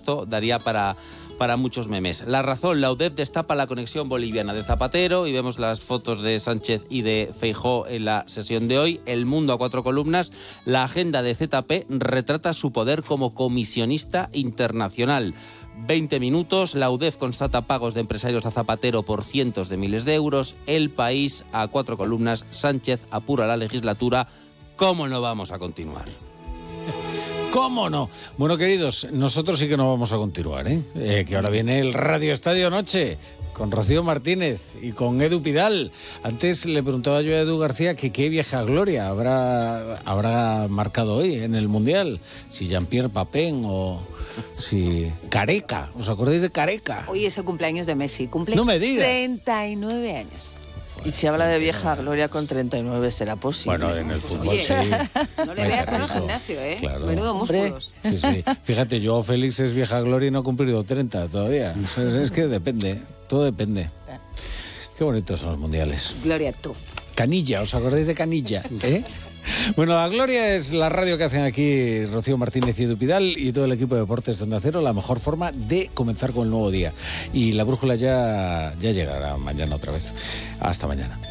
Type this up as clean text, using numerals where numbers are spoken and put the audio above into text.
esto daría para muchos memes. La Razón, la UDEF destapa la conexión boliviana de Zapatero y vemos las fotos de Sánchez y de Feijóo en la sesión de hoy. El Mundo a 4 columnas, la agenda de ZP retrata su poder como comisionista internacional. 20 minutos, la UDEF constata pagos de empresarios a Zapatero por cientos de miles de euros. El País a 4 columnas, Sánchez apura la legislatura. ¿Cómo no vamos a continuar? ¿Cómo no? Bueno, queridos, nosotros sí que no vamos a continuar, que ahora viene el Radio Estadio Noche con Rocío Martínez y con Edu Pidal. Antes le preguntaba yo a Edu García que qué vieja gloria habrá marcado hoy en el Mundial. Si Jean-Pierre Papin o si Careca. ¿Os acordáis de Careca? Hoy es el cumpleaños de Messi. Cumple No me digas. 39 años. Y si habla de vieja gloria con 39, ¿será posible? Bueno, en el fútbol Oye, sí. No le veas todo en el gimnasio, Claro. Menudo músculos. Sí. Fíjate, yo Félix es vieja gloria y no ha cumplido 30 todavía. Es que depende, todo depende. Qué bonitos son los mundiales. Gloria tú. Canilla, ¿os acordáis de Canilla? Bueno, la gloria es la radio que hacen aquí Rocío Martínez y Edu Pidal y todo el equipo de Deportes de Onda Cero, la mejor forma de comenzar con el nuevo día. Y la brújula ya llegará mañana otra vez. Hasta mañana.